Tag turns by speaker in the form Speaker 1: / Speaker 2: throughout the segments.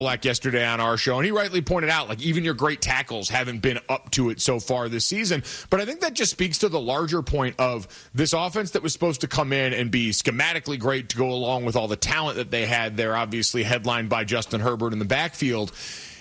Speaker 1: Black yesterday on our show, and he rightly pointed out, like, even your great tackles haven't been up to it so far this season. But I think that just speaks to the larger point of this offense that was supposed to come in and be schematically great to go along with all the talent that they had there, obviously headlined by Justin Herbert in the backfield.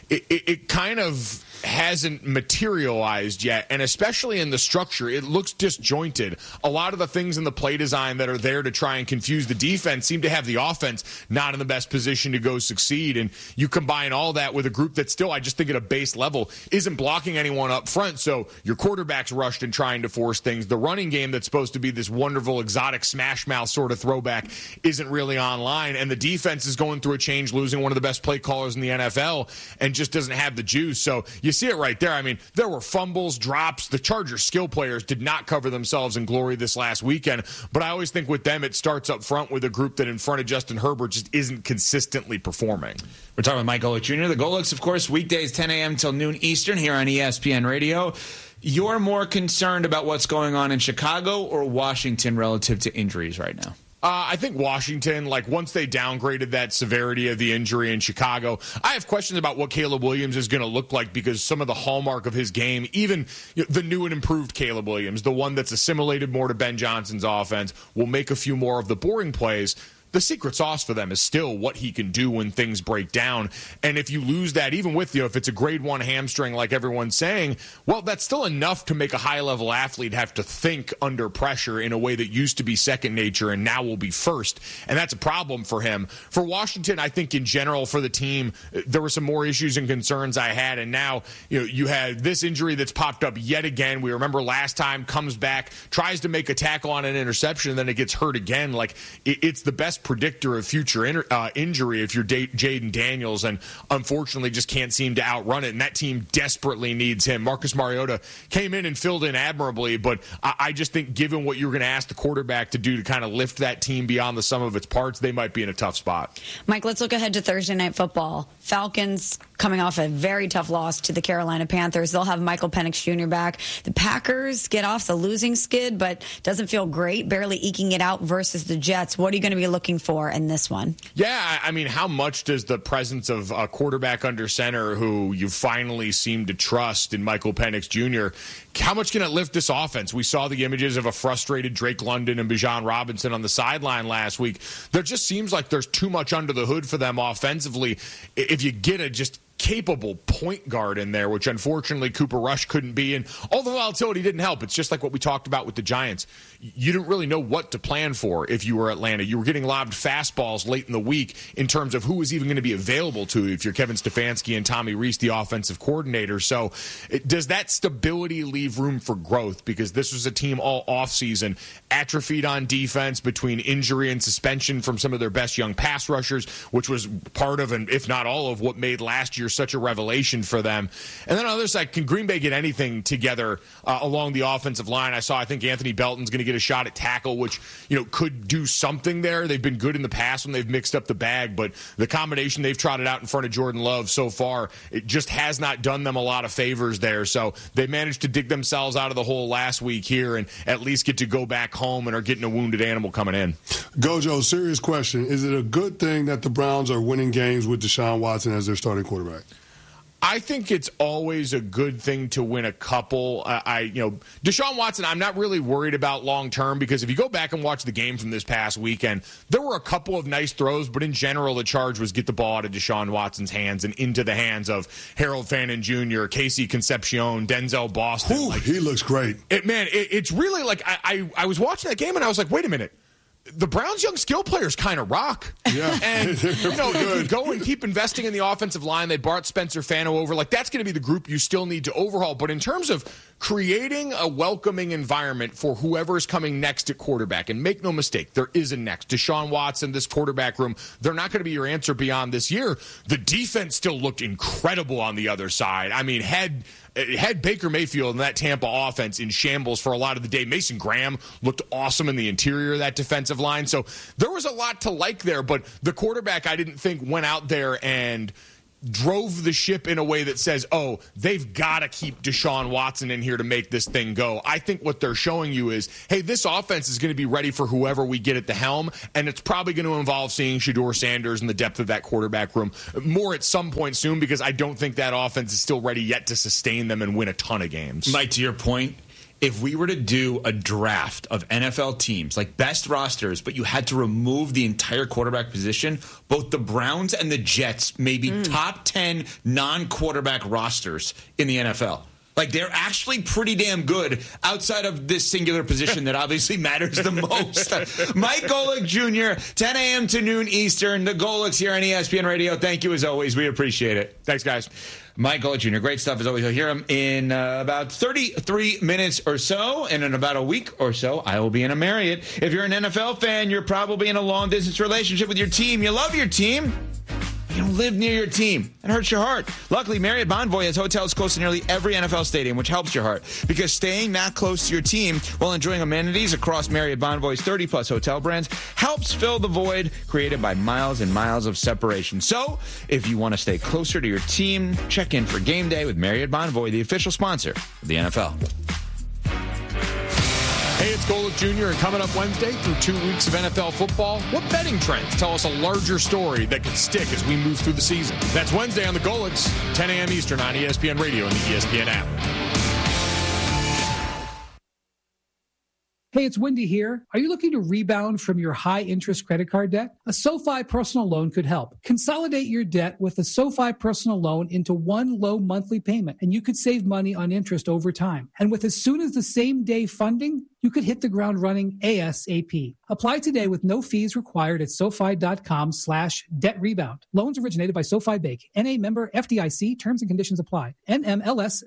Speaker 1: It kind of hasn't materialized yet, and especially in the structure, it looks disjointed. A lot of the things in the play design that are there to try and confuse the defense seem to have the offense not in the best position to go succeed, and you combine all that with a group that still, I just think at a base level, isn't blocking anyone up front, so your quarterback's rushed and trying to force things. The running game that's supposed to be this wonderful, exotic, smash mouth sort of throwback isn't really online, and the defense is going through a change, losing one of the best play callers in the NFL, and just doesn't have the juice. So you see it right there. I mean, there were fumbles, drops. The Chargers skill players did not cover themselves in glory this last weekend. But I always think with them, it starts up front with a group that in front of Justin Herbert just isn't consistently performing.
Speaker 2: We're talking with Mike Golic Jr. The Golics, of course, weekdays 10 a.m. till noon Eastern here on ESPN Radio. You're more concerned about what's going on in Chicago or Washington relative to injuries right now?
Speaker 1: I think Washington, like, once they downgraded that severity of the injury in Chicago, I have questions about what Caleb Williams is going to look like, because some of the hallmark of his game, even the new and improved Caleb Williams, the one that's assimilated more to Ben Johnson's offense, will make a few more of the boring plays. The secret sauce for them is still what he can do when things break down. And if you lose that, even with, if it's a grade 1 hamstring like everyone's saying, well, that's still enough to make a high-level athlete have to think under pressure in a way that used to be second nature and now will be first. And that's a problem for him. For Washington, I think in general for the team, there were some more issues and concerns I had. And now, you had this injury that's popped up yet again. We remember last time, comes back, tries to make a tackle on an interception, and then it gets hurt again. Like, it's the best predictor of future injury if you're Jaden Daniels, and unfortunately just can't seem to outrun it, and that team desperately needs him. Marcus Mariota came in and filled in admirably, but I just think given what you're going to ask the quarterback to do to kind of lift that team beyond the sum of its parts, they might be in a tough spot.
Speaker 3: Mike, let's look ahead to Thursday Night Football. Falcons coming off a very tough loss to the Carolina Panthers. They'll have Michael Penix Jr. back. The Packers get off the losing skid, but doesn't feel great, barely eking it out versus the Jets. What are you going to be looking for in this one?
Speaker 1: Yeah, I mean, how much does the presence of a quarterback under center who you finally seem to trust in Michael Penix Jr., how much can it lift this offense? We saw the images of a frustrated Drake London and Bijan Robinson on the sideline last week. There just seems like there's too much under the hood for them offensively. If you get a just capable point guard in there, which unfortunately Cooper Rush couldn't be, and all the volatility didn't help. It's just like what we talked about with the Giants. You didn't really know what to plan for if you were Atlanta. You were getting lobbed fastballs late in the week in terms of who was even going to be available to you if you're Kevin Stefanski and Tommy Rees, the offensive coordinator. So does that stability leave room for growth? Because this was a team all offseason atrophied on defense between injury and suspension from some of their best young pass rushers, which was part of, and if not all of, what made last year such a revelation for them. And then on the other side, can Green Bay get anything together along the offensive line? I think Anthony Belton's going to get a shot at tackle, which could do something there. They've been good in the past when they've mixed up the bag, but the combination they've trotted out in front of Jordan Love so far, it just has not done them a lot of favors there. So they managed to dig themselves out of the hole last week here and at least get to go back home and are getting a wounded animal coming in.
Speaker 4: Gojo, serious question. Is it a good thing that the Browns are winning games with Deshaun Watson as their starting quarterback?
Speaker 1: I think it's always a good thing to win a couple. Deshaun Watson, I'm not really worried about long term, because if you go back and watch the game from this past weekend, there were a couple of nice throws, but in general, the charge was get the ball out of Deshaun Watson's hands and into the hands of Harold Fannin Jr., Casey Concepcion, Denzel Boston.
Speaker 4: Ooh, he looks great.
Speaker 1: It's really like I was watching that game and I was like, wait a minute. The Browns' young skill players kind of rock.
Speaker 4: Yeah.
Speaker 1: And, if you go and keep investing in the offensive line, they brought Spencer Fano over. Like, that's going to be the group you still need to overhaul. But in terms of creating a welcoming environment for whoever is coming next at quarterback, and make no mistake, there is a next. Deshaun Watson, this quarterback room, they're not going to be your answer beyond this year. The defense still looked incredible on the other side. I mean, had Baker Mayfield and that Tampa offense in shambles for a lot of the day. Mason Graham looked awesome in the interior of that defensive line. So there was a lot to like there, but the quarterback I didn't think went out there and drove the ship in a way that says, oh, they've got to keep Deshaun Watson in here to make this thing go. I think what they're showing you is, hey, this offense is going to be ready for whoever we get at the helm, and it's probably going to involve seeing Shedeur Sanders and the depth of that quarterback room more at some point soon, because I don't think that offense is still ready yet to sustain them and win a ton of games.
Speaker 2: Mike, to your point, if we were to do a draft of NFL teams, like best rosters, but you had to remove the entire quarterback position, both the Browns and the Jets may be top 10 non-quarterback rosters in the NFL. Like, they're actually pretty damn good outside of this singular position that obviously matters the most. Mike Golic Jr., 10 a.m. to noon Eastern. The Golics here on ESPN Radio. Thank you as always. We appreciate it.
Speaker 1: Thanks, guys.
Speaker 2: Mike Golic Jr., great stuff as always. You'll hear him in about 33 minutes or so, and in about a week or so, I will be in a Marriott. If you're an NFL fan, you're probably in a long-distance relationship with your team. You love your team. You don't live near your team. It hurts your heart. Luckily, Marriott Bonvoy has hotels close to nearly every NFL stadium, which helps your heart. Because staying that close to your team while enjoying amenities across Marriott Bonvoy's 30-plus hotel brands helps fill the void created by miles and miles of separation. So, if you want to stay closer to your team, check in for game day with Marriott Bonvoy, the official sponsor of the NFL.
Speaker 1: Hey, it's Golic Jr., and coming up Wednesday through 2 weeks of NFL football, what betting trends tell us a larger story that could stick as we move through the season? That's Wednesday on the Golics, 10 a.m. Eastern on ESPN Radio and the ESPN app.
Speaker 5: Hey, it's Wendy here. Are you looking to rebound from your high-interest credit card debt? A SoFi personal loan could help. Consolidate your debt with a SoFi personal loan into one low monthly payment, and you could save money on interest over time. And with as soon as the same day funding, you could hit the ground running ASAP. Apply today with no fees required at SoFi.com/debt-rebound. Loans originated by SoFi Bank. NA member FDIC. Terms and conditions apply. NMLS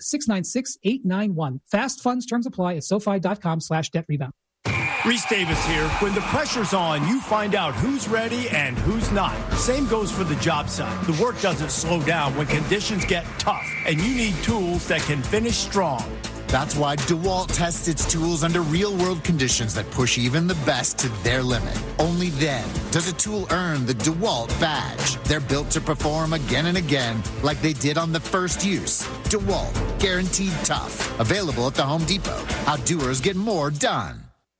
Speaker 5: 696891. Fast funds terms apply at SoFi.com/debt-rebound.
Speaker 6: Reese Davis here. When the pressure's on, you find out who's ready and who's not. Same goes for the job site. The work doesn't slow down when conditions get tough, and you need tools that can finish strong.
Speaker 7: That's why DeWalt tests its tools under real-world conditions that push even the best to their limit. Only then does a tool earn the DeWalt badge. They're built to perform again and again like they did on the first use. DeWalt, guaranteed tough. Available at the Home Depot. Outdoers get more done.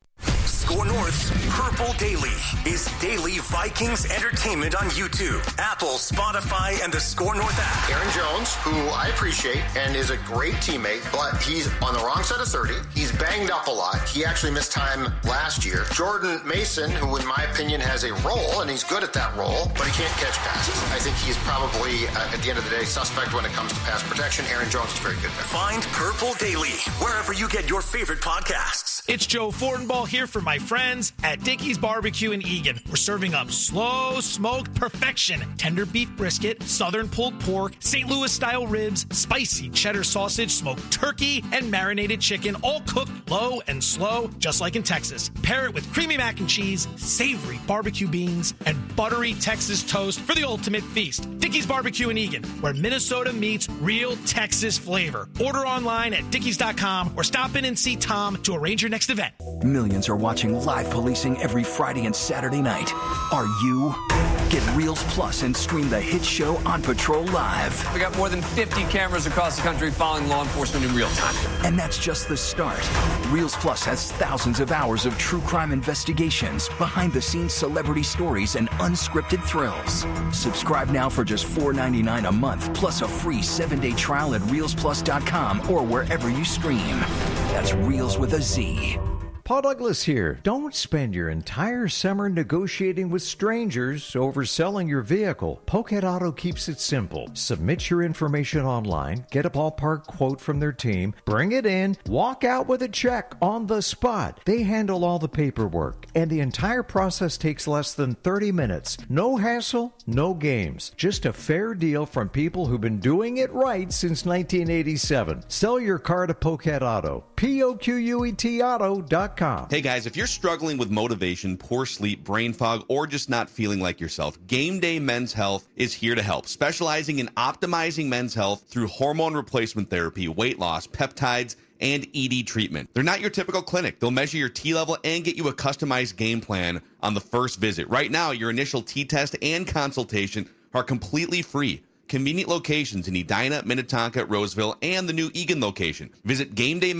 Speaker 8: Score North's Purple Daily is daily Vikings entertainment on YouTube, Apple, Spotify, and the Score North app.
Speaker 9: Aaron Jones, who I appreciate and is a great teammate, but he's on the wrong side of 30. He's banged up a lot. He actually missed time last year. Jordan Mason, who in my opinion has a role, and he's good at that role, but he can't catch passes. I think he's probably, at the end of the day, suspect when it comes to pass protection. Aaron Jones is very good there.
Speaker 8: Find Purple Daily wherever you get your favorite podcasts.
Speaker 10: It's Joe Fortenbaugh here for my friends at Dickey's Barbecue in Eagan. We're serving up slow smoked perfection, tender beef brisket, southern pulled pork, St. Louis style ribs, spicy cheddar sausage, smoked turkey, and marinated chicken, all cooked low and slow, just like in Texas. Pair it with creamy mac and cheese, savory barbecue beans, and buttery Texas toast for the ultimate feast. Dickey's Barbecue in Eagan, where Minnesota meets real Texas flavor. Order online at dickeys.com or stop in and see Tom to arrange your next event.
Speaker 11: Millions are watching live policing every Friday and Saturday night. Are you? Get Reels Plus and stream the hit show On Patrol Live.
Speaker 12: We got more than 50 cameras across the country following law enforcement in real time.
Speaker 11: And that's just the start. Reels Plus has thousands of hours of true crime investigations, behind-the-scenes celebrity stories, and unscripted thrills. Subscribe now for just $4.99 a month, plus a free 7-day trial at ReelsPlus.com or wherever you stream. That's Reels with a Z.
Speaker 13: Paul Douglas here. Don't spend your entire summer negotiating with strangers over selling your vehicle. Pocket Auto keeps it simple. Submit your information online, get a ballpark quote from their team, bring it in, walk out with a check on the spot. They handle all the paperwork, and the entire process takes less than 30 minutes. No hassle, no games. Just a fair deal from people who've been doing it right since 1987. Sell your car to Pocket Auto. POQUET Auto.com.
Speaker 14: Hey guys, if you're struggling with motivation, poor sleep, brain fog, or just not feeling like yourself, Game Day Men's Health is here to help, specializing in optimizing men's health through hormone replacement therapy, weight loss, peptides, and ED treatment. They're not your typical clinic. They'll measure your T level and get you a customized game plan on the first visit. Right now, your initial T test and consultation are completely free. Convenient locations in Edina, Minnetonka, Roseville, and the new Eagan location. Visit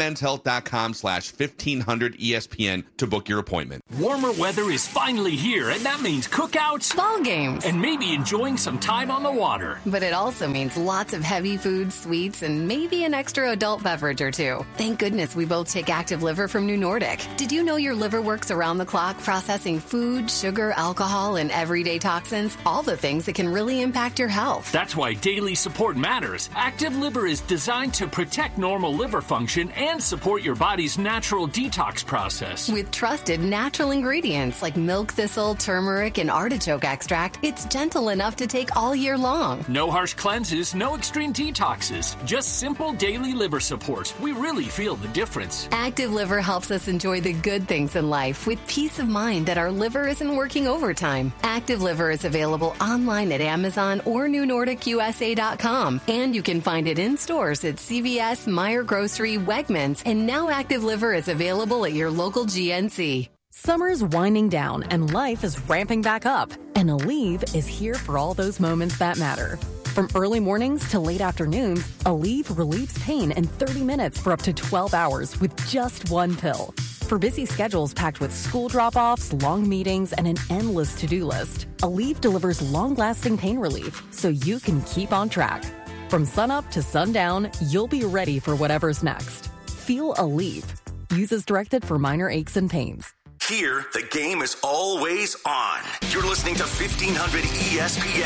Speaker 14: GameDayMen'sHealth.com/1500ESPN to book your appointment.
Speaker 15: Warmer weather is finally here, and that means cookouts,
Speaker 16: ball games,
Speaker 15: and maybe enjoying some time on the water.
Speaker 16: But it also means lots of heavy foods, sweets, and maybe an extra adult beverage or two. Thank goodness we both take Active Liver from New Nordic. Did you know your liver works around the clock processing food, sugar, alcohol, and everyday toxins? All the things that can really impact your health.
Speaker 15: That's why daily support matters. Active Liver is designed to protect normal liver function and support your body's natural detox process.
Speaker 16: With trusted natural ingredients like milk thistle, turmeric, and artichoke extract, it's gentle enough to take all year long.
Speaker 15: No harsh cleanses, no extreme detoxes, just simple daily liver support. We really feel the difference.
Speaker 16: Active Liver helps us enjoy the good things in life with peace of mind that our liver isn't working overtime. Active Liver is available online at Amazon or NewNordicUSA.com, and you can find it in stores at CVS, Meijer Grocery, Wegmans, and now Active Liver is available at your local GNC.
Speaker 17: Summer's winding down and life is ramping back up, and Aleve is here for all those moments that matter. From early mornings to late afternoons, Aleve relieves pain in 30 minutes for up to 12 hours with just one pill. For busy schedules packed with school drop-offs, long meetings, and an endless to-do list, Aleve delivers long-lasting pain relief so you can keep on track. From sunup to sundown, you'll be ready for whatever's next. Feel Aleve. Use as directed for minor aches and pains.
Speaker 8: Here, the game is always on. You're listening to 1500 ESPN.